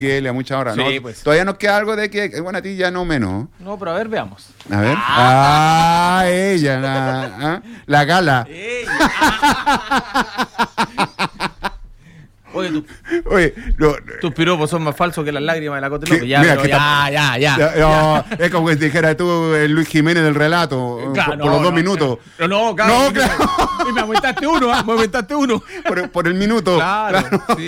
que a muchas horas. Sí, ¿no? pues. Todavía nos queda algo de que, bueno, a ti ya no menos. No, pero a ver, veamos. A ver. Ella, la gala. Oye, Oye, no, tus piropos son más falsos que las lágrimas de la Cote López. Ya, mira, pero que ya. No, es como que dijera tú el Luis Jiménez del relato, Claro, por los 2 minutos. No, claro. No, claro. Y me aumentaste uno. Por el minuto. Claro. Sí.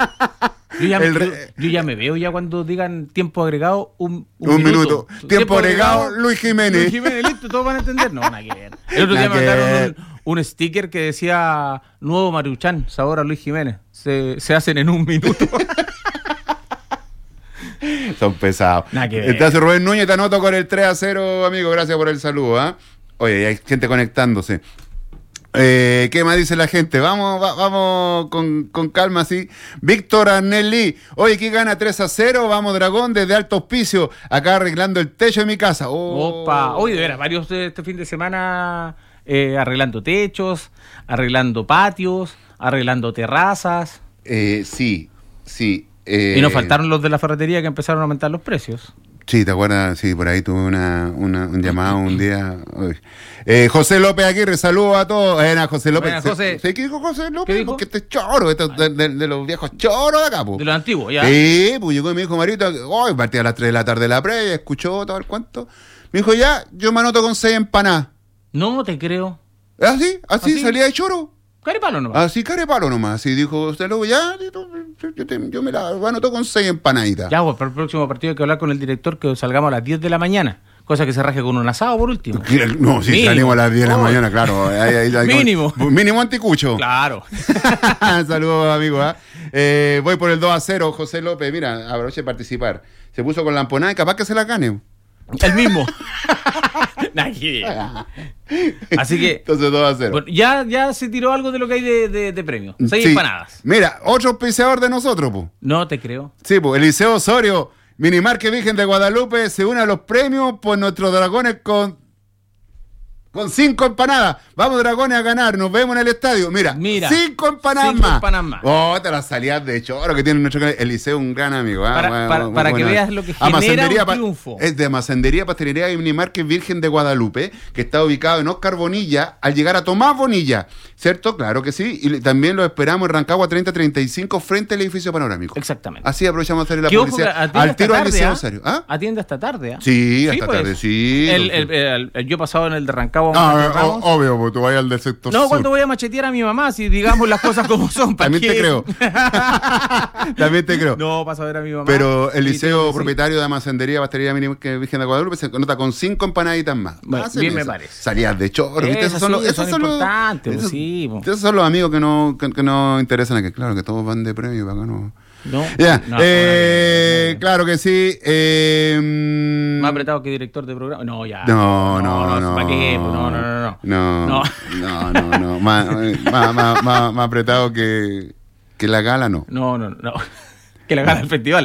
Yo ya me veo ya cuando digan tiempo agregado un minuto. Tiempo agregado Luis Jiménez. Luis Jiménez, listo, todos van a entender. No, nada que ver. El otro día me mandaron un sticker que decía nuevo Maruchan, sabor a Luis Jiménez. Se hacen en un minuto. Son pesados. Nada que ver. Entonces Rubén Núñez te anoto con el 3-0, amigo. Gracias por el saludo. Oye, hay gente conectándose. ¿Qué más dice la gente? Vamos con calma, sí. Víctor Arnelli. Oye, ¿quién gana 3-0? Vamos, Dragón, desde Alto Hospicio. Acá arreglando el techo de mi casa. Opa. Oye, de veras, varios este fin de semana arreglando techos, arreglando patios, arreglando terrazas. Sí. Y nos faltaron los de la ferretería que empezaron a aumentar los precios. Sí, ¿te acuerdas? Sí, por ahí tuve un llamado un día. José López Aguirre, saludos a todos. José López. Buena, José. ¿Qué dijo José López? ¿Qué dijo? Porque este es choro, de los viejos choros de acá, po. De los antiguos, ya. Sí, pues llegó y me dijo, Marito, hoy partía a las 3 de la tarde la previa, escuchó todo el cuento. Me dijo, ya, yo me anoto con 6 empanadas. No te creo. Así salía de choro. Carepalo nomás. Así carepalo nomás. Así dijo usted luego, ya, yo me la anoto con 6 empanaditas. Ya, pues para el próximo partido hay que hablar con el director que salgamos a las 10 de la mañana. Cosa que se raje con un asado por último. No, si salimos a las 10 de la mañana, claro. Mínimo. Mínimo anticucho. Claro. Saludos, amigos. Voy por el 2-0, José López. Mira, aproveche de participar. Se puso con la empanada y capaz que se la gane. El mismo. Así que. Entonces 2-0. Bueno, ya se tiró algo de lo que hay de premio. 6 empanadas. Mira, otro auspiciador de nosotros, pues. No te creo. Sí, pues, Eliseo Osorio, Minimarket Virgen de Guadalupe, se une a los premios por nuestros dragones con 5 empanadas. Vamos, Dragones, a ganar. Nos vemos en el estadio. Mira 5 empanadas más. Oh, te las salías de choro que tiene nuestro canal. Eliseo, un gran amigo. Para que veas lo que genera un triunfo. Es de Macendería, Pastelería y Minimarket Virgen de Guadalupe, que está ubicado en Oscar Bonilla, al llegar a Tomás Bonilla. ¿Cierto? Claro que sí. Y también lo esperamos en Rancagua 3035, frente al edificio panorámico. Exactamente. Así aprovechamos de hacer la publicidad. Al tiro al Eliseo Osorio. Atiende hasta tarde. Sí, hasta tarde, sí. Yo he pasado en el de Rancagua. Obvio, porque tú vayas al del sector sur. Cuando voy a machetear a mi mamá, si digamos las cosas como son. También te creo. También te creo. No, paso a ver a mi mamá. Pero el liceo propietario de Macendería, Pastelería Virgen de Guadalupe se nota con 5 empanaditas más. Bueno, bien me parece. Salías de choro. Esos son importantes. Esos son los amigos que no interesan a que, claro, que todos van de premio para acá no. No. Claro que sí. Más apretado que director de programa. No, ya. No. ¿Para qué? No. Más apretado que la gala, no. No. Que la gala del festival.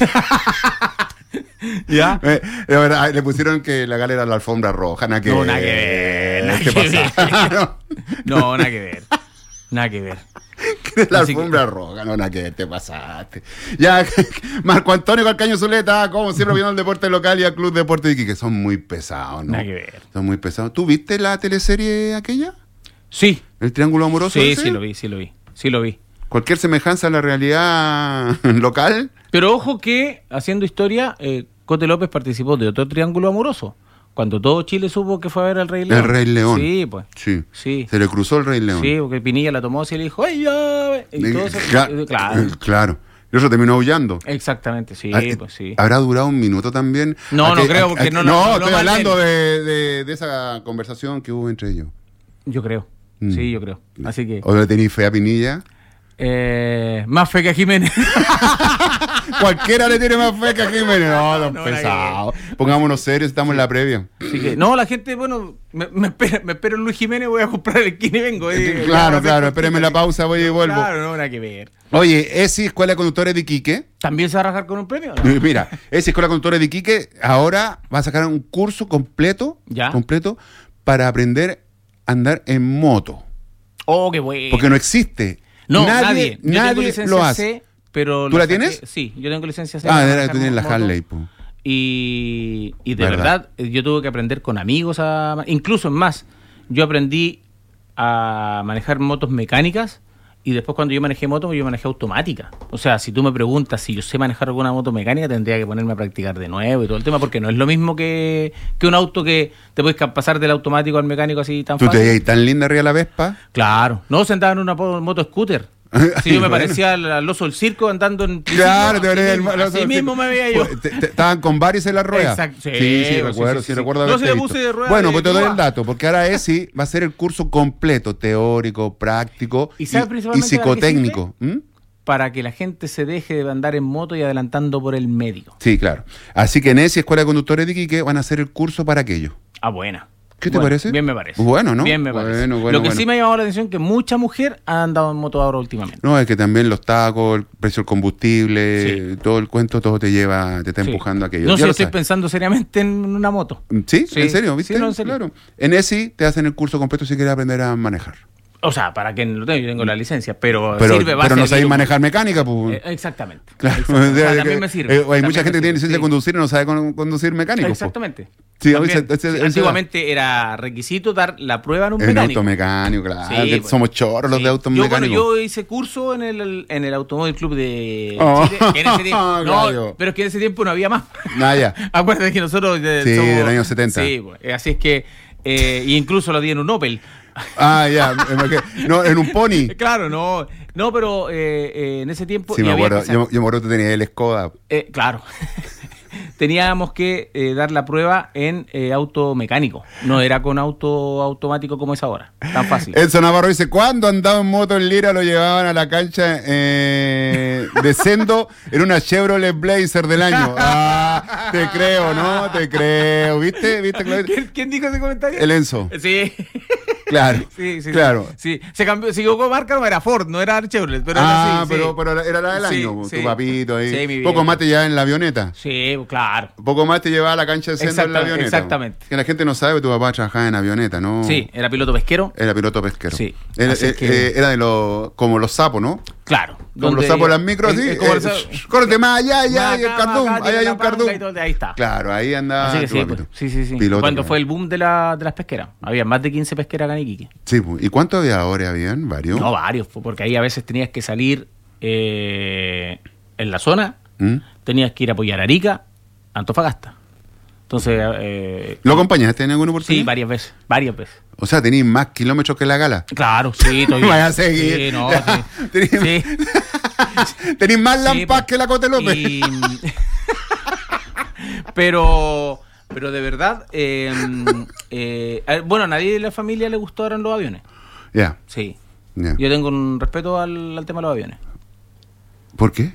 ¿Ya? Le pusieron que la gala era la alfombra roja. Nada que ver. ¿Qué pasa? No, nada que ver. Nada que ver. La alfombra roja, no, nada que te pasaste. Ya, Marco Antonio Calcaño Zuleta, como siempre, viendo el deporte local y al Club Deporte de Iquique, son muy pesados, ¿no? Nada que ver. Son muy pesados. ¿Tú viste la teleserie aquella? Sí. ¿El Triángulo Amoroso? Sí, sí lo vi. ¿Cualquier semejanza a la realidad local? Pero ojo que, haciendo historia, Cote López participó de otro Triángulo Amoroso. Cuando todo Chile supo que fue a ver al Rey León. El Rey León. Sí, pues. Sí. Se le cruzó el Rey León. Sí, porque Pinilla la tomó así y le dijo, ¡ay, ya! Y todo eso, claro. Y eso terminó aullando. Exactamente, sí, pues sí. ¿Habrá durado un minuto también? No creo, porque no. No, estoy hablando de esa conversación que hubo entre ellos. Yo creo. Sí, yo creo. Así que. ¿O le tenéis fe a Pinilla? Más fe que a Jiménez. Cualquiera le tiene más fe que a Jiménez. No, pesado. Pongámonos serios, estamos en la previa. Así que, no, la gente, bueno, me espero en Luis Jiménez, voy a comprar el esquina y vengo. Claro, espérenme la pausa, voy y vuelvo. Claro, no, nada que ver. Oye, ESI, Escuela de Conductores de Iquique. ¿También se va a rajar con un premio? ¿No? Mira, ESI, Escuela de Conductores de Iquique, ahora va a sacar un curso completo para aprender a andar en moto. Oh, qué bueno. Porque no existe. No, nadie lo hace. C, pero... ¿Tú la tienes? Sí, yo tengo licencia C. Tú tienes la Harley, po. Y de verdad, yo tuve que aprender con amigos incluso, es más, yo aprendí a manejar motos mecánicas y después cuando yo manejé automática. O sea, si tú me preguntas si yo sé manejar alguna moto mecánica, tendría que ponerme a practicar de nuevo y todo el tema, porque no es lo mismo que un auto que te puedes pasar del automático al mecánico así tan fácil. ¿Tú te veías tan linda arriba de la Vespa? Claro. No, sentaba en una moto scooter. Si yo me parecía al oso del circo andando en... Claro, así mismo me veía yo. Estaban con varios en la rueda. Exacto. Sí, recuerdo. No se le puse de rueda. Bueno, pues te doy el dato, porque ahora ESI va a ser el curso completo, teórico, práctico y psicotécnico. Para que la gente se deje de andar en moto y adelantando por el medio. Sí, claro. Así que en ESI, Escuela de Conductores de Iquique, van a hacer el curso para aquello. Buena. ¿Qué te parece? Bien me parece. Bueno, ¿no? Bien me parece. Lo que sí me ha llamado la atención es que mucha mujer ha andado en moto ahora últimamente. No, es que también los tacos, el precio del combustible, todo el cuento, todo te está empujando a aquello. No sé, estoy pensando seriamente en una moto. ¿Sí? ¿En serio? ¿Viste? Sí, no, en serio. Claro. En ESI te hacen el curso completo si quieres aprender a manejar. O sea, para quien lo tenga, yo tengo la licencia, pero sirve, pero no sabéis manejar mecánica, pues. Exactamente. Claro. O sea, también me sirve. Hay mucha gente que tiene licencia de conducir y no sabe conducir mecánico. Exactamente. Sí, antiguamente era requisito dar la prueba en un mecánico. En automecánico, claro. Sí, somos chorros los de automecánicos. Yo hice curso en el Automóvil Club de Chile. Que en ese tiempo, pero es que en ese tiempo no había más. Ya. Acuérdate que nosotros del año 70. Sí, así es que y incluso lo di en un Opel. Ya, no, en un Pony. Claro, no, pero en ese tiempo... Sí, me acuerdo, yo me acuerdo que tú tenías el Skoda. Claro. Teníamos que dar la prueba en auto mecánico. No era con auto automático como es ahora. Tan fácil. Enzo Navarro dice, ¿cuándo andaba en moto en Lira lo llevaban a la cancha de Sendo en una Chevrolet Blazer del año? Te creo, ¿no? Te creo. ¿Viste? ¿Quién dijo ese comentario? El Enzo. Sí. Claro. Sí. Sí. Se equivocó marca, no era Ford, no era Chevrolet. Pero pero era la del año. Tu papito ahí. Sí, poco más te llevaba en la avioneta. Sí, claro. Poco más te llevaba a la cancha de Sendo en la avioneta. Exactamente. Que la gente no sabe que tu papá trabajaba en avioneta, ¿no? Sí, era piloto pesquero. Sí. Era de como los sapos, ¿no? Claro. Como los sapos de las micros, sí. Córrete más allá, y el cardún. Ahí hay un cardún. Ahí está. Claro, ahí andaba. Así que sí. Piloto, cuando fue el boom de las pesqueras. Había más de 15 pesqueras acá en Iquique. Sí, ¿y cuánto había ahora? ¿Habían varios? No, varios, porque ahí a veces tenías que salir en la zona, tenías que ir a apoyar a Arica, Antofagasta. Entonces... ¿Lo acompañaste en alguna oportunidad? Sí, varias veces. O sea, tenéis más kilómetros que la Gala. Claro, sí, todavía. Vaya a seguir. Sí, no, sí. Tenéis más lampas que la Cote López. Pero de verdad, bueno, a nadie de la familia le gustaron los aviones. Ya. Sí. Yo tengo un respeto al tema de los aviones. ¿Por qué?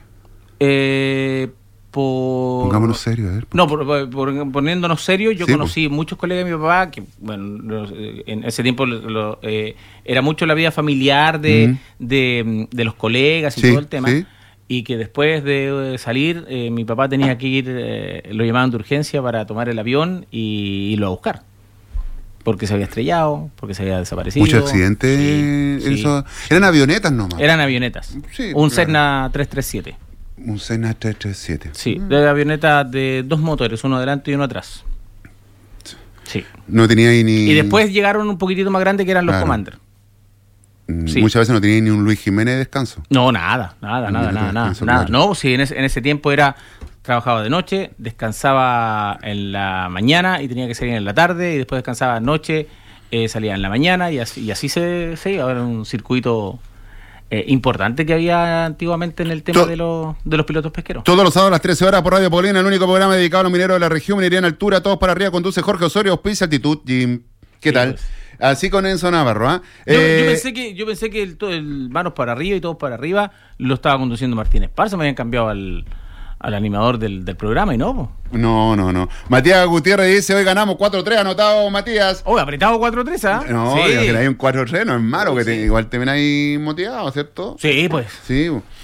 Pongámonos serios, a ver. No, poniéndonos serios, yo conocí muchos colegas de mi papá que, bueno, en ese tiempo era mucho la vida familiar de los colegas y todo el tema. Sí. Y que después de salir, mi papá tenía que ir, lo llamaban de urgencia para tomar el avión y irlo a buscar. Porque se había estrellado, porque se había desaparecido. ¿Muchos accidentes? Sí. ¿Eran avionetas nomás? Eran avionetas. Sí, un Cessna 337. Un Cessna 337. Sí, de avioneta de 2 motores, uno adelante y uno atrás. Sí. No tenía ahí ni... Y después llegaron un poquitito más grandes que eran los Commander. Sí. Muchas veces no tenía ni un Luis Jiménez de descanso. No, nada. No, sí, en ese tiempo trabajaba de noche, descansaba en la mañana y tenía que salir en la tarde, y después descansaba de noche, salía en la mañana, y así se iba. Era un circuito importante que había antiguamente en el tema de los pilotos pesqueros. Todos los sábados a las 13 horas por Radio Polina, el único programa dedicado a los mineros de la región, minería en altura, todos para arriba, conduce Jorge Osorio, auspicia Altitud, Jim. ¿Qué tal? Pues. Así con Enzo Navarro, ¿ah? Yo pensé que el Manos para arriba y Todos para arriba lo estaba conduciendo Martín Esparza, me habían cambiado al animador del programa y no. No. Matías Gutiérrez dice, hoy ganamos 4-3, anotado Matías. Apretado 4-3, ¿ah? No, sí. Que hay un 4-3, no es malo, que igual te ven ahí motivado, ¿cierto? Sí, pues. Sí.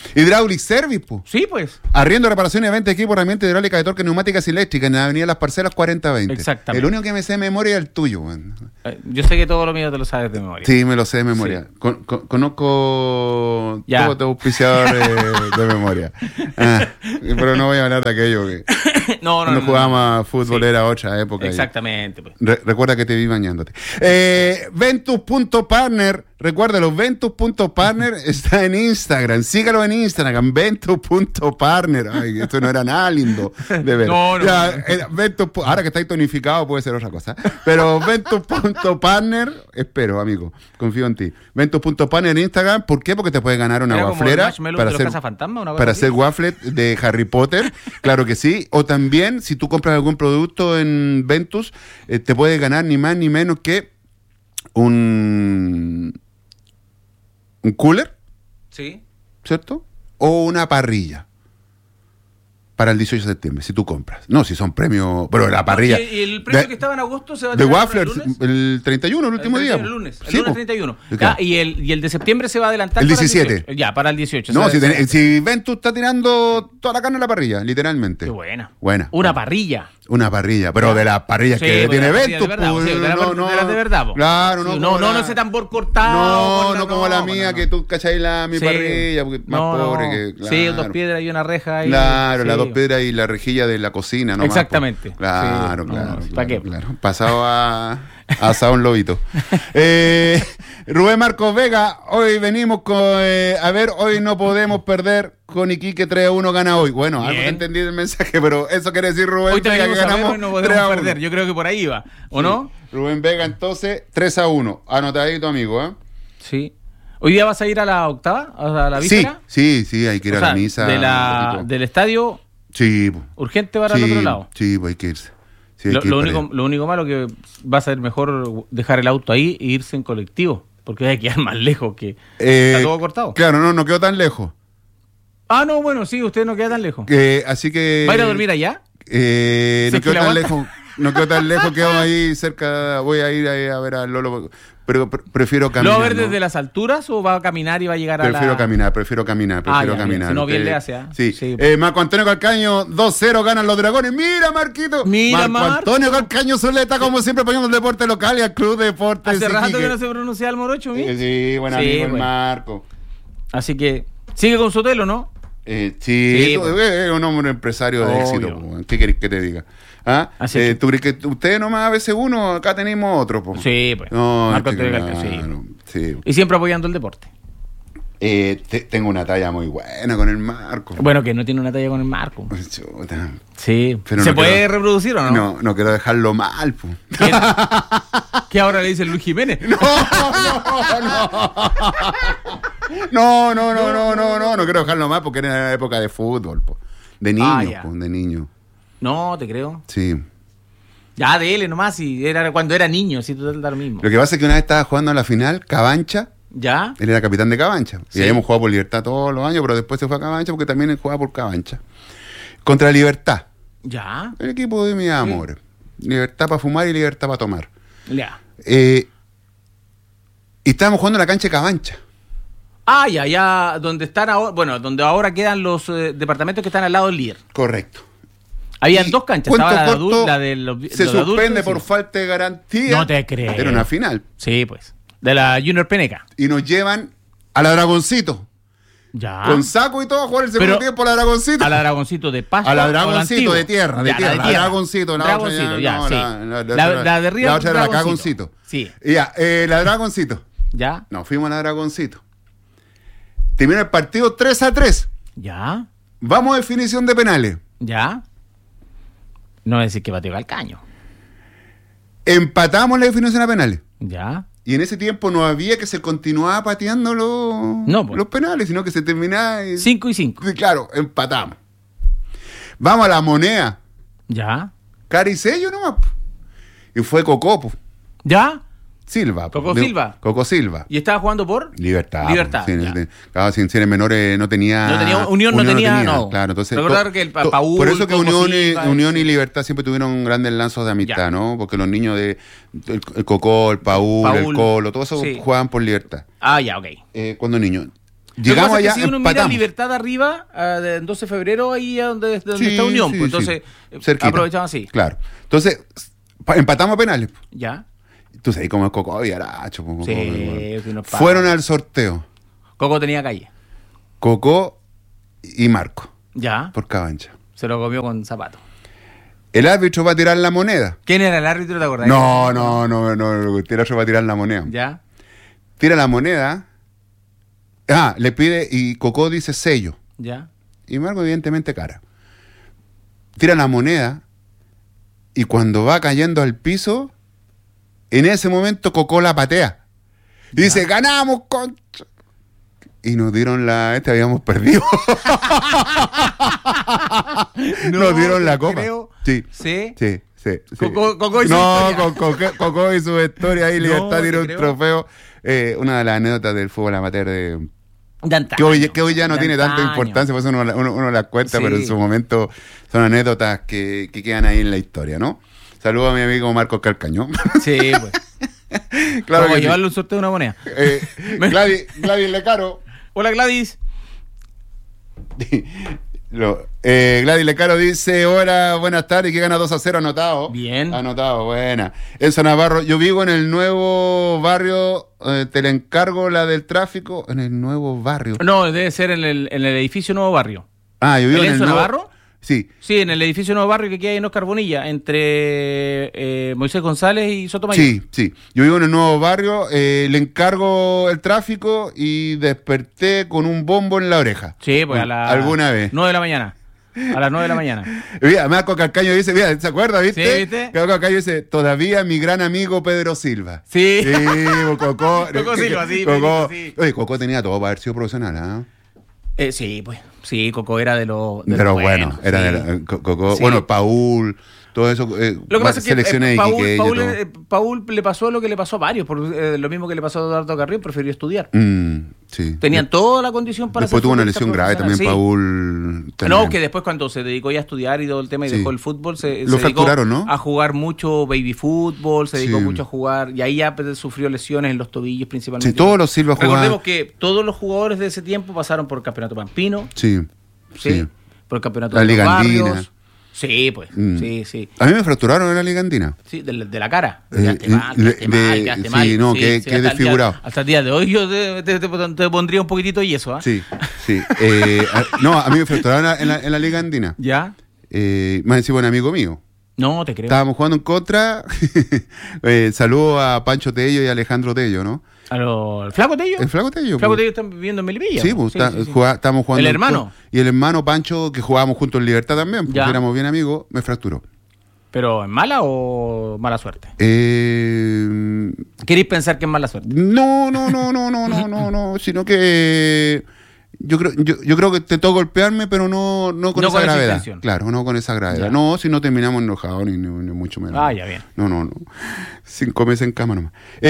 Hydraulic Service, pues. Sí, pues. Arriendo, reparación y venta de equipo, herramientas hidráulicas de torque, neumáticas y eléctricas en la avenida Las Parcelas 4020. Exactamente. El único que me sé de memoria es el tuyo, weón. Yo sé que todo lo mío te lo sabes de memoria. Sí, me lo sé de memoria. Sí. Conozco todos los auspiciadores de memoria. Pero no voy a hablar de aquello que cuando jugábamos a fútbol era otra época. Exactamente. Pues. Recuerda que te vi bañándote. Ventus.partner. Recuérdalo, Ventus.partner está en Instagram. Sígalo en Instagram, Ventus.partner. Ay, esto no era nada lindo de ver. No. Ventus, ahora que estáis tonificado puede ser otra cosa. Pero Ventus.partner, espero, amigo. Confío en ti. Ventus.partner en Instagram. ¿Por qué? Porque te puedes ganar una waflera para hacer waffles de Harry Potter. Claro que sí. O también, si tú compras algún producto en Ventus, te puedes ganar ni más ni menos que un cooler, sí, ¿cierto? O una parrilla para el 18 de septiembre, si tú compras. No, si son premios, pero la parrilla. ¿Y el precio que estaba en agosto se va a de tener wafflers, el 31, el último día. El lunes Sí, 31. ¿Y el de septiembre se va a adelantar? El para 17. Para el 18. No, si Ventus está tirando toda la carne en la parrilla, literalmente. Qué buena. Una parrilla. Una parrilla, pero de las parrillas que tiene Ventus. De las de verdad. Claro, no ese tambor cortado. No como la mía, que tú cacháis mi parrilla, porque más pobre que. Claro. Sí, 2 piedras y una reja. Claro, las 2 piedras y la rejilla de la cocina, ¿no? Exactamente. Claro. ¿Para qué? Claro. Pasado a asado un lobito. Rubén Marcos Vega, hoy venimos con. Hoy no podemos perder con Iquique 3-1 gana hoy. Bueno, algo te entendí del mensaje, pero eso quiere decir Rubén hoy Vega que ganamos. No podemos perder, yo creo que por ahí va, ¿o no? Rubén Vega, entonces, 3-1. Anotadito, amigo, ¿eh? Sí. ¿Hoy día vas a ir a la octava? ¿A la víspera? Sí, hay que ir a la misa. Del estadio. Sí. Urgente para el otro lado. Sí, pues hay que irse. Sí, lo único malo que va a ser mejor dejar el auto ahí e irse en colectivo, porque hay que ir más lejos que está todo cortado. Claro, no quedó tan lejos. No, bueno, sí, usted no queda tan lejos. Así que... ¿Va a ir a dormir allá? No quedó tan lejos. No quedó tan lejos, quedo ahí cerca. Voy a ir a ver a Lolo. Pero prefiero caminar. ¿Lo va a ver desde las alturas o va a caminar y va a llegar a Prefiero caminar. Si no, bien le hace. Sí. Marco Antonio Calcaño, 2-0 ganan los Dragones. Mira, Marquito. Marco Antonio Calcaño Zuleta, como siempre, poniendo el deporte local y al Club Deportes. Hace rato que no se pronuncia el morocho, Sí, buen amigo el Marco. Así que, sigue con Sotelo, ¿no? Es un hombre empresario de éxito. ¿Qué querés que te diga? ¿Tú crees que ustedes nomás a veces uno, acá tenemos otro? Sí, pues. Marco Antonio Calcaño, sí. Y siempre apoyando el deporte. Tengo una talla muy buena con el Marco. Bueno, que no tiene una talla con el Marco. Chuta. Sí. Pero ¿se puede reproducir o no? No quiero dejarlo mal. ¿Qué ahora le dice Luis Jiménez? No quiero dejarlo mal porque era en la época de fútbol, de niño. No, te creo. Sí. Ya, dele nomás, era cuando era niño, sí, total da lo mismo. Lo que pasa es que una vez estaba jugando en la final, Cabancha. ¿Ya? Él era capitán de Cabancha. Sí. Y habíamos jugado por Libertad todos los años, pero después se fue a Cabancha porque también él jugaba por Cabancha. Contra Libertad. ¿Ya? El equipo de mis amores. Libertad para fumar y Libertad para tomar. Ya. Y estábamos jugando en la cancha de Cabancha. Ya, donde están ahora, donde ahora quedan los departamentos que están al lado del líder. Correcto. Habían 2 canchas, estaba la de los se suspende por falta de garantía. No te creo. Era una final. Sí, pues. De la Junior Peneca. Y nos llevan a la Dragoncito. Ya. Con saco y todo a jugar el segundo tiempo a la Dragoncito. A la Dragoncito de pasto. A la Dragoncito de tierra. La Dragoncito. La de Río. La otra era la Cagoncito. Sí. Ya, la Dragoncito. Ya. Nos fuimos a la Dragoncito. Terminó el partido 3-3. Ya. Vamos a definición de penales. Ya. No decir que bateó Calcaño. Empatamos la definición de penales. Ya. Y en ese tiempo no había que se continuaba pateando los penales, sino que se terminaba. 5-5. Claro, empatamos. Vamos a la moneda. Ya. Caricello nomás. Y fue Cocopo. ¿Ya? Silva. Coco Silva. ¿Y estaba jugando por? Libertad. Sin ser menores no tenía... Unión no tenía. Claro, entonces... Recordar que el Paúl, por eso que Unión y Libertad siempre tuvieron grandes lazos de amistad, ¿no? Porque los niños de... El Cocó, el Paúl, el Colo, todos esos jugaban por Libertad. Ya, ok. Cuando niños. llegamos allá, si uno mira Libertad arriba, del 12 de febrero, ahí donde está Unión, pues entonces aprovechamos así. Claro. Entonces, empatamos a penales. Ya. Tú sabes cómo es Coco y Aracho. Fueron al sorteo. Coco tenía calle. Coco y Marco. Ya. Por Cabancha. Se lo comió con zapato. El árbitro va a tirar la moneda. ¿Quién era el árbitro? ¿Te acordás? No. El árbitro va a tirar la moneda. Ya. Tira la moneda. Le pide y Coco dice sello. Ya. Y Marco, evidentemente, cara. Tira la moneda y cuando va cayendo al piso, en ese momento Coco la patea. Y dice, ganamos, concha. Y nos dieron habíamos perdido. Nos dieron la copa. Creo. Sí. Coco y su historia ahí, Libertad tiró un trofeo. Una de las anécdotas del fútbol amateur que hoy ya no tiene tanta importancia, pues uno las cuenta, pero en su momento son anécdotas que quedan ahí en la historia, ¿no? Saludos a mi amigo Marco Calcañón. Sí, pues. Claro. Vamos a llevarle un sorteo de una moneda. Gladys Lecaro. Hola, Gladys. Gladys Lecaro dice: hola, buenas tardes, que gana 2-0, anotado. Bien. Anotado, buena. Enzo Navarro, yo vivo en el nuevo barrio, te la encargo la del tráfico, en el nuevo barrio. No, debe ser en el edificio Nuevo Barrio. Yo vivo en el Enzo Navarro. Sí. Sí, en el edificio Nuevo Barrio que queda ahí en Oscar Bonilla, entre Moisés González y Sotomayor. Sí. Yo vivo en el nuevo barrio, le encargo el tráfico y desperté con un bombo en la oreja. Sí, pues alguna vez. 9 de la mañana. A las 9 de la mañana. Mira, Marco Calcaño dice, mira, ¿se acuerda, viste? Sí, ¿viste? Marco Calcaño dice, todavía mi gran amigo Pedro Silva. Sí. Coco. Coco Silva, sí. Coco, sí. Oye, Coco tenía todo para haber sido profesional, sí, pues. Sí, Coco era de lo bueno. Era de Coco, sí. Bueno, Paul, todo eso. Lo que pasa es que Paul le pasó lo que le pasó a varios, por lo mismo que le pasó a Eduardo Carrión, prefirió estudiar. Sí. Tenían toda la condición para después tuvo una lesión grave también, Paul. También. No, que después cuando se dedicó ya a estudiar y todo el tema y dejó el fútbol, se dedicó a jugar mucho baby fútbol, se dedicó mucho a jugar, y ahí ya sufrió lesiones en los tobillos principalmente. Sí, todos los Silva jugaban. Recordemos que todos los jugadores de ese tiempo pasaron por el Campeonato Pampino. Sí. Por el Campeonato la de los Liga Barrios. Andina. Sí, pues. Sí. A mí me fracturaron en la Liga Andina. Sí, de la cara. Quedaste mal. Sí, no, qué desfigurado. Hasta el día de hoy yo te pondría un poquitito y eso, Sí. No, a mí me fracturaron en la Liga Andina. ¿Ya? Más encima un amigo mío. No, te creo. Estábamos jugando en contra. Saludo a Pancho Tello y a Alejandro Tello, ¿no? ¿El Flaco Tello? El Flaco Tello. El Flaco Tello está viviendo en Melipilla. Sí, pues estábamos jugando. ¿El hermano? Y el hermano Pancho, que jugábamos juntos en Libertad también, porque ya. éramos bien amigos, me fracturó. ¿Pero en mala o mala suerte? ¿Queréis pensar que es mala suerte? No, sino que yo creo que intentó golpearme, pero no con esa gravedad. Claro, no con esa gravedad. Ya. No, si no terminamos enojados, ni mucho menos. Ya bien. No. 5 meses en cama nomás.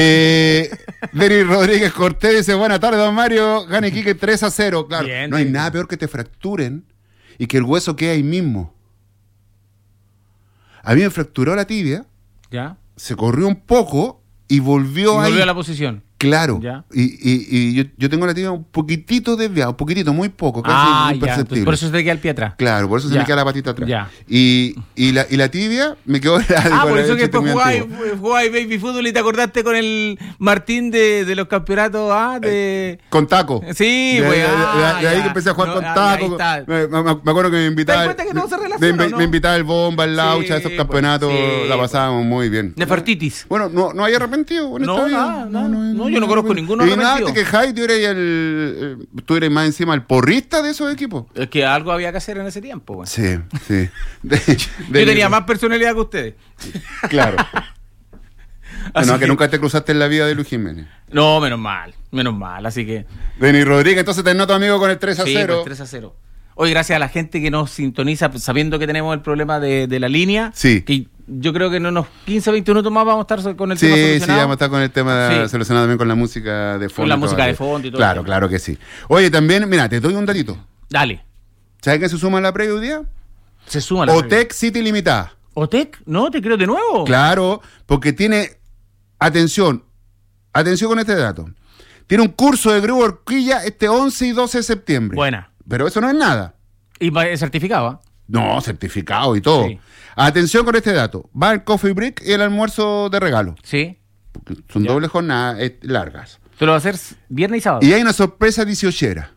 Denis Rodríguez Cortés dice, buenas tardes, don Mario. Gana Iquique 3-0. Claro, bien, no hay nada peor que te fracturen y que el hueso quede ahí mismo. A mí me fracturó la tibia. Ya. Se corrió un poco y volvió ahí. Volvió a la posición. Claro. Ya. Y yo tengo la tibia un poquitito desviada, un poquitito, muy poco, casi imperceptible. Por eso se te queda el pie atrás. Claro, por eso se me queda la patita atrás. Ya. Y la tibia me quedó... por eso que después jugabas baby fútbol y te acordaste con el Martín de los campeonatos con taco. Sí, güey. De ahí que empecé a jugar con taco. Me acuerdo que me invitaba... ¿Te das cuenta que todo se relaciona, me invitaba el Bomba, el Laucha, esos campeonatos, la pasábamos muy bien. Nefertitis. Bueno, no hay arrepentido. No, yo no conozco ninguno arrepentido. Y nada, te quejáis, tú eres más encima el porrista de esos equipos. Es que algo había que hacer en ese tiempo. Güey. Sí. Yo tenía más personalidad que ustedes. Claro. Que nunca te cruzaste en la vida de Luis Jiménez. No, menos mal, así que... Denis Rodríguez, entonces te noto amigo con el 3-0. Sí, pues 3-0. Hoy gracias a la gente que nos sintoniza, sabiendo que tenemos el problema de la línea, que yo creo que en unos 15, 20 minutos más vamos a estar con el tema solucionado. Sí, vamos a estar con el tema solucionado también con la música de fondo. Con la música de fondo y todo. Claro que sí. Oye, también, mira, te doy un datito. Dale. ¿Sabes qué se suma a la previa hoy día? Se suma a la previa. OTEC City Limitada. ¿OTEC? No, te creo de nuevo. Claro, porque tiene... Atención con este dato. Tiene un curso de grúa horquilla este 11 y 12 de septiembre. Buena. Pero eso no es nada. ¿Y es certificado? No, certificado y todo. Sí. Atención con este dato. Va el coffee break y el almuerzo de regalo. Sí. Porque son dobles jornadas largas. ¿Tú lo vas a hacer viernes y sábado? Y hay una sorpresa 18era.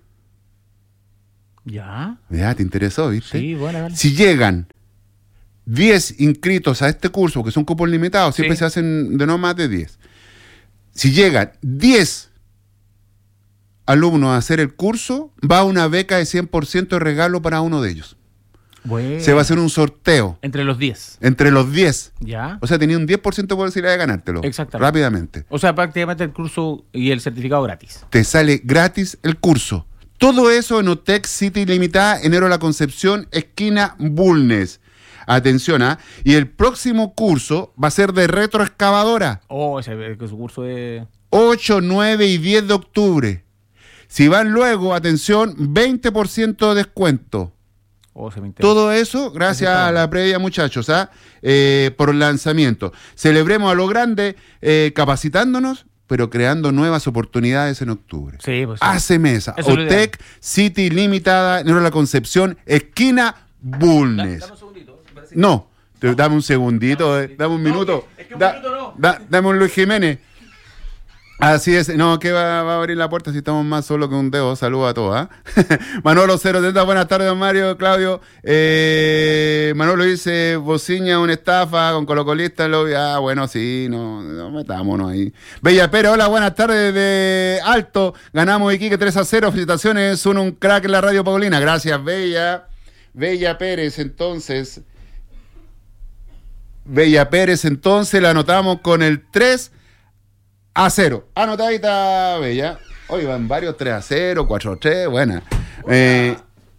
Ya. Ya, ¿te interesó, viste? Sí, bueno, vale. Si llegan 10 inscritos a este curso, que son cupos limitados, siempre Sí. se hacen de no más de 10. Si llegan 10 alumnos a hacer el curso, va una beca de 100% de regalo para uno de ellos. Bueno. Se va a hacer un sorteo Entre los 10. entre los 10. Ya. O sea, tenía un 10% de posibilidad de ganártelo. Exactamente. Rápidamente. O sea, prácticamente el curso y el certificado gratis. Te sale gratis el curso. Todo eso en Otec City Limitada, enero La Concepción, esquina Bulnes. Atención, ¿ah? Y el próximo curso va a ser de retroexcavadora. Oh, ese curso de... 8, 9 y 10 de octubre. Si van luego, atención, 20% de descuento. Oh, se me interesa. Todo eso gracias a la previa, muchachos, ¿ah? Por el lanzamiento. Celebremos a lo grande, capacitándonos, pero creando nuevas oportunidades en octubre. Sí, pues sí. Hace mesa. Eso es lo ideal. Otec City Limitada, Enero La Concepción, esquina Bulnes. Dame un segundito. Parece- No, dame un segundito, dame un minuto. es que un minuto no. Dame un Luis Jiménez. Así es, no, que va a abrir la puerta si estamos más solo que un dedo. Saludos a todos. ¿Ah? Manolo 070, buenas tardes, don Mario, Claudio. Manolo dice, Bociña, una estafa con colocolista. Bueno, sí, no metámonos ahí. Bella Pérez, hola, buenas tardes de Alto. Ganamos Iquique 3-0, felicitaciones, un crack en la radio Paulina. Gracias, Bella. Bella Pérez, entonces. Bella Pérez, entonces la anotamos con el 3-0. Anotadita, Bella. Hoy van varios 3-0, 4-3, buena. ¿Qué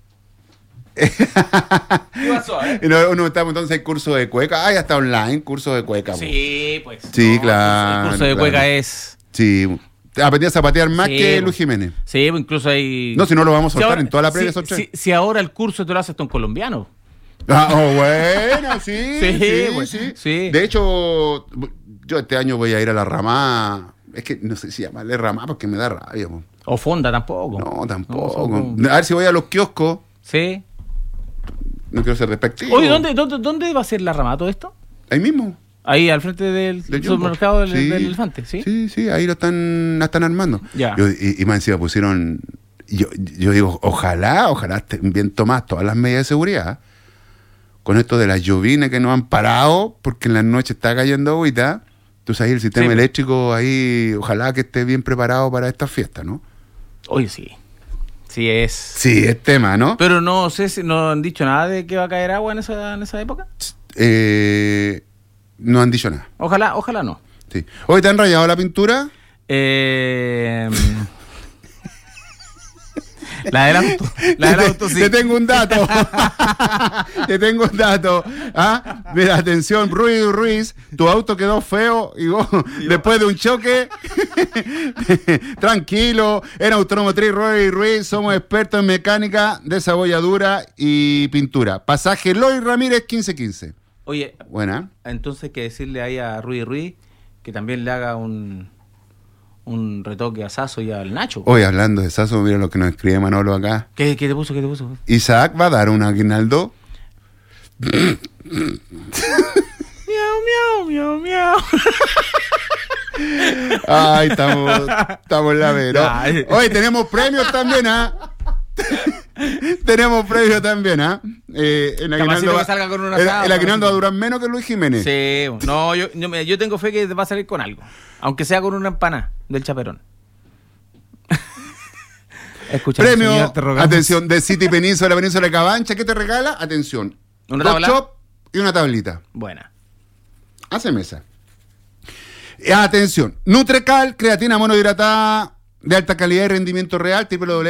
pasó, Uno estamos entonces en curso de cueca. Ah, ya está online, curso de cueca. Sí, pues. Sí, No, claro. El curso de claro. cueca es... Sí. Aprendí a zapatear más Sí, que pues. Luis Jiménez. Sí, pues incluso hay... No, si no lo vamos a soltar ahora- en toda la previa esos si, tres. si ahora el curso te lo haces con colombiano. Bueno, sí, Sí, sí, bueno, sí. sí. De hecho, yo este año voy a ir a la Ramá. Es que no sé si llamarle Ramá porque me da rabia. Po. O fonda tampoco. No, tampoco. No, A ver si voy a los kioscos. Sí. No quiero ser despectivo. Oye, ¿dónde va a ser la rama todo esto? Ahí mismo. Ahí al frente del Del supermercado Jumbo. Sí. del elefante, ¿sí? Sí, ahí la están armando. Ya. Y más encima pusieron... Yo digo, ojalá estén bien tomadas todas las medidas de seguridad. Con esto de las llovines que no han parado, porque en la noche está cayendo agüita. Entonces ahí el sistema Sí. eléctrico, ahí ojalá que esté bien preparado para estas fiestas, ¿no? Oye, sí. Sí es. Sí, es tema, ¿no? Pero no sé si no han dicho nada de que va a caer agua en esa época. No han dicho nada. Ojalá no. Sí. Hoy te han rayado la pintura. La del auto. La del auto, sí. Te tengo un dato. Te tengo un dato. ¿Ah? Mira, atención, Ruiz, tu auto quedó feo y vos, después de un choque, tranquilo, en Automotriz Ruiz, somos expertos en mecánica, desabolladura y pintura. Pasaje Loy Ramírez 1515. Oye, Buena. entonces hay que decirle ahí a Ruiz que también le haga un retoque a Sasso y al Nacho. Hoy hablando de Sasso, mira lo que nos escribe Manolo acá. ¿Qué te puso? Isaac va a dar un aguinaldo. Miau. Ay, estamos en la vera. Ya. Hoy tenemos premios también, ¿ah? Tenemos premios también, ¿ah? En Capacito que salga con un asado, el aguinaldo capacito. va a durar menos que Luis Jiménez. Sí, no, yo tengo fe que va a salir con algo. Aunque sea con una empanada del chaperón. Escucha, Premio, señor, te rogamos. atención, de City Península, Península de Cabancha. ¿Qué te regala? Atención. ¿Una Top tabla? Shop y una tablita. Buena. Hace mesa. Atención. Nutrecal, creatina monohidratada de alta calidad y rendimiento real.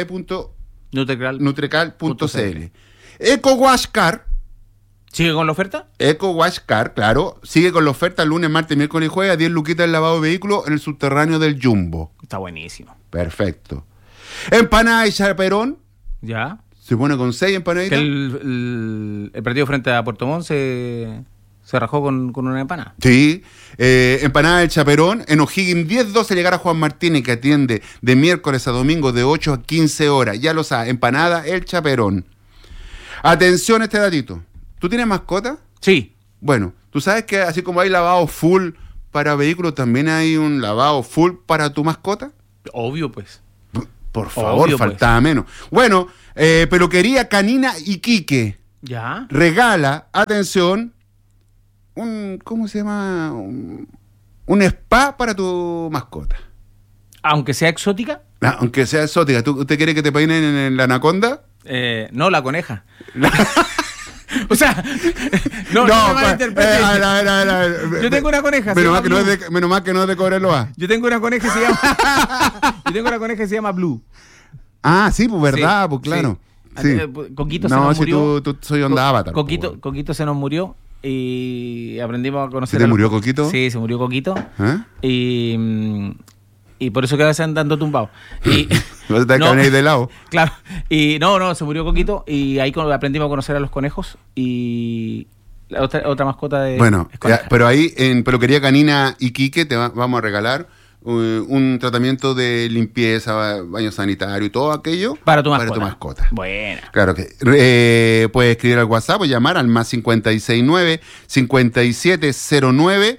www.nutrecal.cl. Eco Wash Car. ¿Sigue con la oferta? Eco Wash Car, claro. Sigue con la oferta lunes, martes, miércoles y jueves a 10 luquitas el lavado de vehículos en el subterráneo del Jumbo. Está buenísimo. Perfecto. Empanada y chaperón. ¿Ya? Se pone con 6 Que empanaditas. el partido frente a Puerto Montt se Se rajó con una empanada. Sí, empanada del Chaperón. En O'Higgins 10-12 llegará Juan Martínez, que atiende de miércoles a domingo de 8 a 15 horas. Ya lo sabes, empanada el Chaperón. Atención a este datito. ¿Tú tienes mascota? Sí. Bueno, tú sabes que así como hay lavado full para vehículos, también hay un lavado full para tu mascota. Obvio, pues. Por favor, Obvio, faltaba pues. menos. Bueno, Peluquería Canina Iquique Ya. regala, atención, ¿cómo se llama? Un spa para tu mascota. Aunque sea exótica. Aunque sea exótica. ¿Usted quiere que te peinen en la anaconda? No, la coneja. O sea, no me malinterprete. A ver. Yo tengo una coneja. Menos mal que no es de Cobreloa. Yo tengo una coneja que se llama. Yo tengo una coneja que se llama Blue. Ah, sí, pues verdad, Sí, pues claro. sí. Sí. Coquito se nos murió. No, si tú soy onda Avatar. Coquito se nos murió y aprendimos a conocer. ¿Se te murió Coquito? Sí, se murió Coquito. ¿Eh? Y por eso que a veces andando tumbado. Y ¿Vas a tener de lado? Claro. Y no, se murió Coquito y ahí aprendimos a conocer a los conejos y la otra mascota de. Bueno, es coneja. pero ahí en Peluquería Canina Iquique vamos a regalar un tratamiento de limpieza, baño sanitario y todo aquello para tu mascota. Buena. Claro que puedes escribir al WhatsApp o llamar al más 569-5709-1509.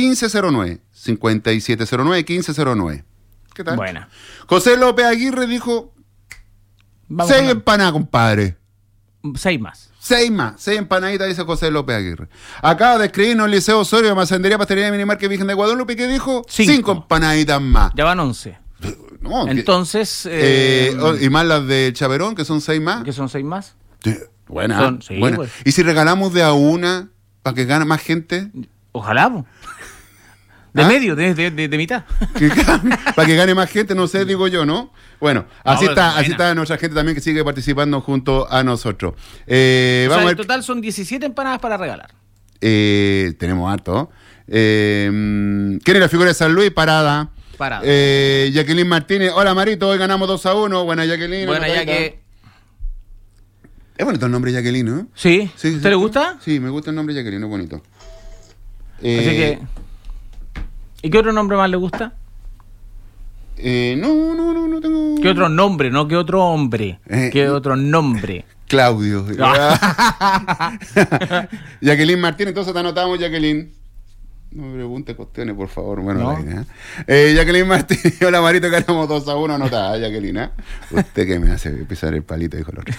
5709-1509. ¿Qué tal? Buena. José López Aguirre dijo: 6 empanadas, compadre. 6 más. 6 más, 6 empanaditas, dice José López Aguirre. Acaba de escribirnos el Liceo Osorio, Macendería, Pastelería, Minimarket Virgen de Guadalupe, que dijo 5 empanaditas más. Ya van 11. No, entonces. Y más las de Chaperón, que son 6 más. Que son 6 más. Sí, buena. Sí, buena. Pues. ¿Y si regalamos de a una para que gane más gente? Ojalá, po. De medio, de mitad. Para que gane más gente, no sé, digo yo, ¿no? Bueno, así está nuestra gente también que sigue participando junto a nosotros. Vamos en total son 17 empanadas para regalar. Tenemos harto. ¿Quién es la figura de San Luis? Parada. Jacqueline Martínez. Hola, Marito, hoy ganamos 2-1. Buena, Jacqueline. Buena, Jacqueline. Es bonito el nombre Jacqueline, ¿no? Sí. ¿Te le gusta? Sí, me gusta el nombre Jacqueline, es bonito. Así que... ¿Y qué otro nombre más le gusta? No tengo... ¿Qué otro nombre? No, ¿qué otro hombre? ¿Qué otro nombre? Claudio. Jacqueline Martínez, entonces te anotamos, Jacqueline. No me pregunte cuestiones, por favor. Bueno, no. Jacqueline Martínez, hola Marito, ganamos 2-1, anotada, Jacqueline. Usted que me hace pisar el palito de color.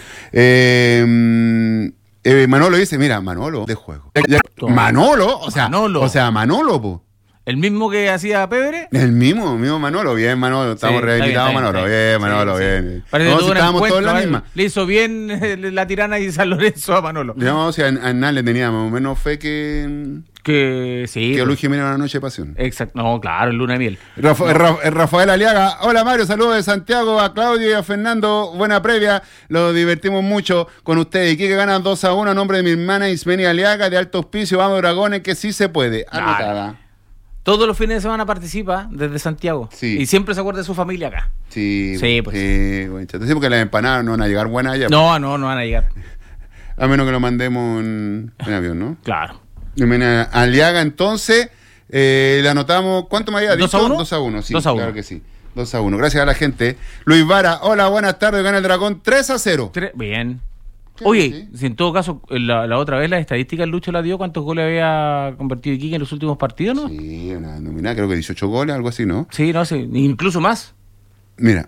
Manolo dice, mira, Manolo de juego. Manolo, Manolo, po. ¿El mismo que hacía Pebre? El mismo Manolo. Bien, Manolo. Estamos rehabilitados, Manolo. Bien, Manolo, bien. Parece que estábamos todos en la misma. Le hizo bien la Tirana y San Lorenzo a Manolo. Digamos, si a Hernán le tenía más o menos fe que Luis Jiménez una noche de pasión. Exacto. No, claro, el luna de miel. Rafael Aliaga. Hola, Mario. Saludos de Santiago a Claudio y a Fernando. Buena previa. Lo divertimos mucho con ustedes. Y que ganan 2-1 a nombre de mi hermana Ismeni Aliaga de Alto Hospicio. Vamos, Dragones, que sí se puede. Anotada. Todos los fines de semana participa desde Santiago. Sí. Y siempre se acuerda de su familia acá. Sí, pues. Sí, bueno, sí, porque las empanadas no van a llegar buenas allá. No van a llegar. A menos que lo mandemos en avión, ¿no? Claro. Aliaga, entonces, le anotamos. ¿Cuánto me había dicho? 2-1. 2-1, sí, 2-1. claro que sí. 2-1. Gracias a la gente. Luis Vara, hola, buenas tardes. Gana el Dragón 3-0. Bien. Oye, si en todo caso, la otra vez la estadística el Lucho la dio, ¿cuántos goles había convertido Iquique en los últimos partidos, no? Sí, una nominada, creo que 18 goles, algo así, ¿no? Sí, no sé, incluso más. Mira,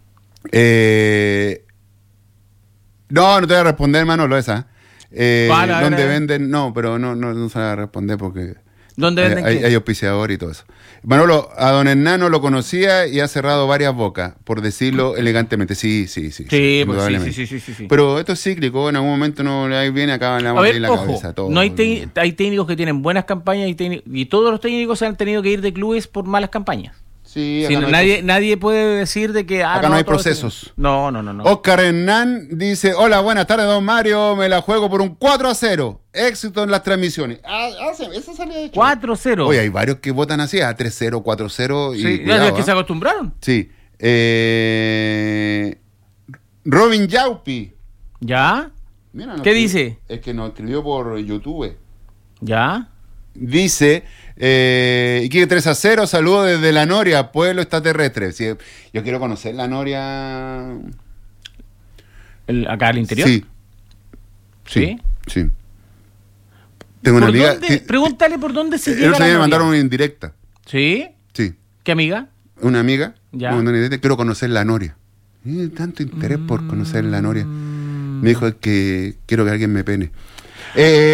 no te voy a responder, Manolo, esa. ¿Dónde venden? No, pero no se va a responder porque... ¿Dónde venden qué? Hay auspiciador y todo eso. Manolo, a don Hernán no lo conocía y ha cerrado varias bocas, por decirlo elegantemente. Sí. Sí. Pero esto es cíclico, en algún momento no le viene, acaban la cabeza. Todo, no hay técnicos que tienen buenas campañas y todos los técnicos se han tenido que ir de clubes por malas campañas. Sí, nadie puede decir de que... acá no hay procesos. No. Oscar Hernán dice, hola, buenas tardes, don Mario, me la juego por un 4-0. Éxito en las transmisiones. Esa salida de hecho. 4-0. Oye, hay varios que votan así, a 3-0, 4-0. Sí, ya es que se acostumbraron. Sí. Robin Yaupi. ¿Ya? Mira, ¿Qué dice? Es que nos escribió por YouTube. ¿Ya? Dice, Iquique 3-0, saludos desde La Noria, pueblo extraterrestre. Sí, yo quiero conocer La Noria. ¿Acá al interior? Sí. Sí. Sí. Tengo una amiga. Pregúntale por dónde se llega. El otro día me mandaron una indirecta. ¿Sí? Sí. ¿Qué amiga? Una amiga. Ya. Me mandó una indirecta, quiero conocer La Noria. Tanto interés por conocer La Noria. Me dijo que quiero que alguien me pene.